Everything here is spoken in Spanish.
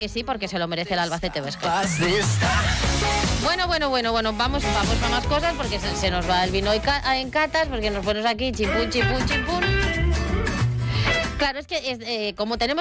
Que sí, porque se lo merece el Albacete Huesca. Bueno, vamos a más cosas porque se nos va el vino en catas, porque nos ponemos aquí chimpún. Claro, es que como tenemos